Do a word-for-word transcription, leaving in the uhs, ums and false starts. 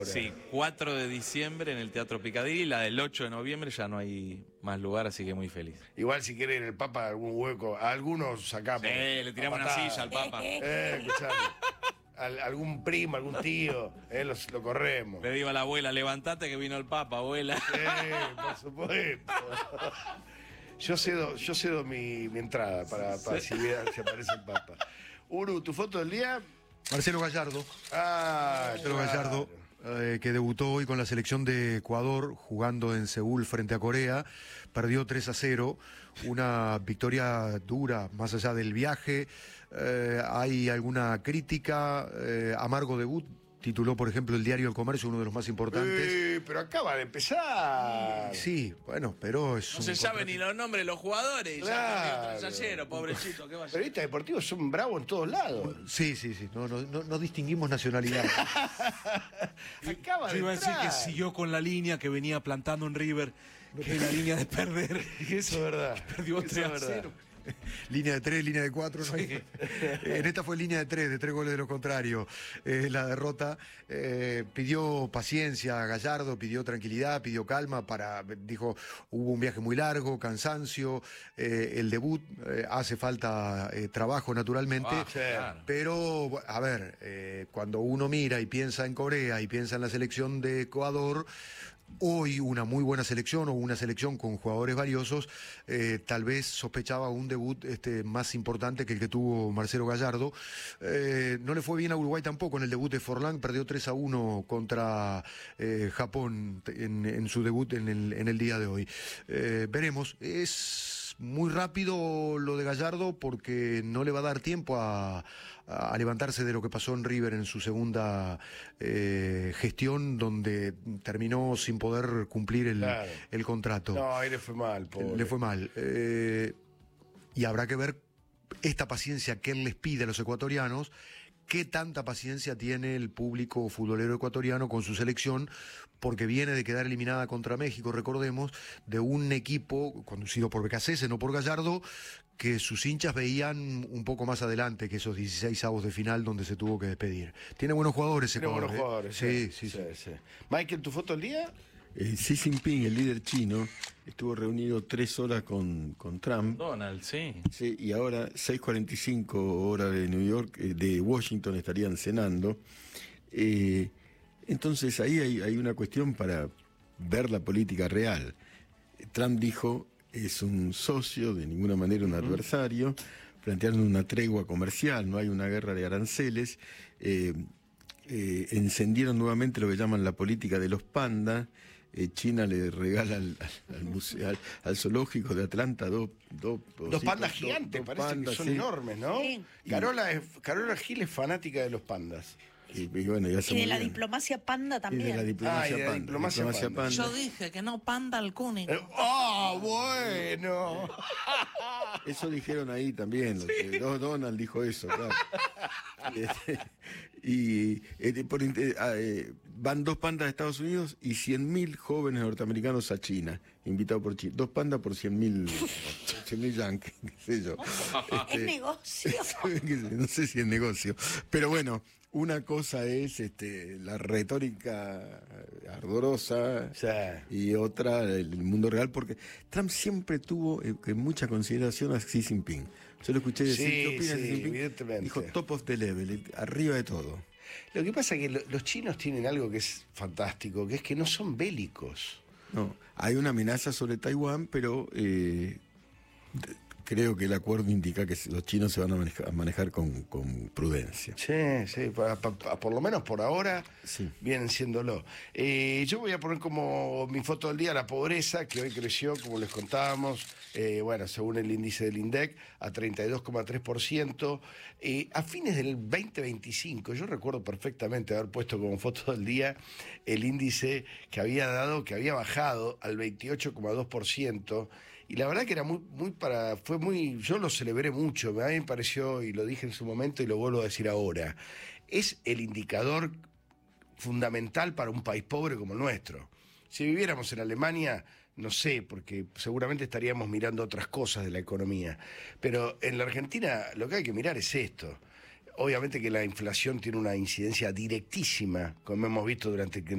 Sí, cuatro de diciembre en el Teatro Picadilly, la del ocho de noviembre ya no hay más lugar, así que muy feliz. Igual si quieren el Papa algún hueco, a algunos sacamos. Sí, le tiramos una silla al Papa. Eh, escuchame. Al, algún primo, algún tío, eh, los, lo corremos. Le digo a la abuela, levantate que vino el Papa, abuela. Sí, por supuesto. Yo cedo, yo cedo mi, mi entrada para, para si, vea, si aparece el Papa. Uru, ¿tu foto del día? Marcelo Gallardo. Ah, Marcelo claro. Gallardo, eh, que debutó hoy con la selección de Ecuador, jugando en Seúl frente a Corea. Perdió tres a cero, una victoria dura, más allá del viaje. Eh, hay alguna crítica, eh, amargo debut. Tituló, por ejemplo, el diario El Comercio, uno de los más importantes. Eh, pero acaba de empezar. Sí, bueno, pero es No un se saben ni contrato. los nombres de los jugadores. Y Claro. ya perdió tres a cero, pobrecito, ¿qué va a hacer? Periodistas deportivos son bravos en todos lados. Sí, sí, sí, no, no, no, no distinguimos nacionalidad. Acaba Yo de iba a decir entrar. que siguió con la línea que venía plantando en River, que es la línea de perder. Eso es verdad. Perdió Eso tres a es verdad. cero. Línea de tres, línea de cuatro. ¿No? En esta fue línea de tres, de tres goles de lo contrario. Eh, la derrota eh, pidió paciencia a Gallardo, pidió tranquilidad, pidió calma. Para, dijo, hubo un viaje muy largo, cansancio, eh, el debut, eh, hace falta eh, trabajo naturalmente. Ah, claro. Pero, a ver, eh, cuando uno mira y piensa en Corea y piensa en la selección de Ecuador, hoy una muy buena selección o una selección con jugadores valiosos, eh, tal vez sospechaba un debut este, más importante que el que tuvo Marcelo Gallardo. Eh, no le fue bien a Uruguay tampoco en el debut de Forlán, perdió tres a uno contra eh, Japón en, en su debut en el, en el día de hoy. Eh, veremos, es muy rápido lo de Gallardo porque no le va a dar tiempo a, a levantarse de lo que pasó en River en su segunda eh, gestión, donde terminó sin poder cumplir el, Claro. el contrato. No, ahí le fue mal, pobre. Le fue mal. Eh, y habrá que ver esta paciencia que él les pide a los ecuatorianos, qué tanta paciencia tiene el público futbolero ecuatoriano con su selección, porque viene de quedar eliminada contra México, recordemos, de un equipo conducido por Becasese, no por Gallardo, que sus hinchas veían un poco más adelante que esos dieciséis avos de final donde se tuvo que despedir. Tiene buenos jugadores Tiene Ecuador, buenos ¿eh? jugadores. Sí, sí, sí. sí. Michael, ¿tu foto del día? Eh, Xi Jinping, el líder chino, estuvo reunido tres horas con, con Trump. Donald, sí. Sí, y ahora, seis cuarenta y cinco horas de New York, eh, de Washington, estarían cenando. Eh, entonces ahí hay, hay una cuestión para ver la política real. Trump dijo, es un socio, de ninguna manera un adversario, plantearon una tregua comercial, no hay una guerra de aranceles. Eh, eh, encendieron nuevamente lo que llaman la política de los pandas. Eh, China le regala al, al, al, museo, al, al zoológico de Atlanta dos dos Dos pandas gigantes, parece pandas, que son sí. enormes, ¿no? Sí. Carola, es, Carola Gil es fanática de los pandas. Y, y bueno, ya se Y de la murieron. diplomacia panda Y también. de la diplomacia Ah, y de la panda. diplomacia panda. Yo dije que no panda al cúnico. Eh, ¡Ah, bueno! Eso dijeron ahí también. los que- Do- Donald dijo eso, claro. Este, y eh, por inter- ah, eh, van dos pandas a Estados Unidos y cien mil jóvenes norteamericanos a China, invitados por China. Dos pandas por cien mil yankees, qué sé yo. Es negocio. No sé si es negocio. Pero bueno, una cosa es este, la retórica ardorosa O sea, y otra el mundo real, porque Trump siempre tuvo eh, en mucha consideración a Xi Jinping. Yo lo escuché decir, Sí, ¿qué opinas de sí, Xi Jinping? evidentemente. Dijo top of the level, arriba de todo. lo que pasa es que lo- los chinos tienen algo que es fantástico, que es que no son bélicos. No, hay una amenaza sobre Taiwán, pero eh, de- creo que el acuerdo indica que los chinos se van a manejar, a manejar con, con prudencia. Sí, sí, pa- pa- pa- por lo menos por ahora Sí. vienen siéndolo. Eh, yo voy a poner como mi foto del día la pobreza, que hoy creció, como les contábamos, eh, bueno, según el índice del INDEC, a treinta y dos coma tres por ciento. Eh, a fines del veinte veinticinco, yo recuerdo perfectamente haber puesto como foto del día el índice que había dado, que había bajado al veintiocho coma dos por ciento. Y la verdad que era muy, muy para, fue muy, yo lo celebré mucho, a mí me pareció, y lo dije en su momento y lo vuelvo a decir ahora, es el indicador fundamental para un país pobre como el nuestro. Si viviéramos en Alemania, no sé, porque seguramente estaríamos mirando otras cosas de la economía, pero en la Argentina lo que hay que mirar es esto. obviamente que la inflación tiene una incidencia directísima, como hemos visto durante